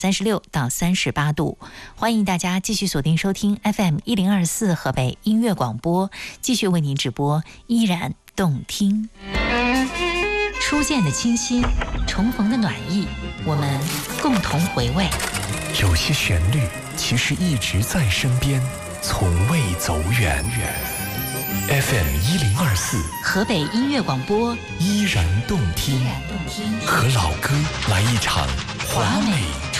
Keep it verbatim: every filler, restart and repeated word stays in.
三十六到三十八度。欢迎大家继续锁定收听 F M 一零二四河北音乐广播，继续为您直播，依然动听。初见的清新，重逢的暖意，我们共同回味。 有些旋律其实一直在身边，从未走远。F M 一零二四， 河北音乐广播， 依然动听，和老歌来一场华美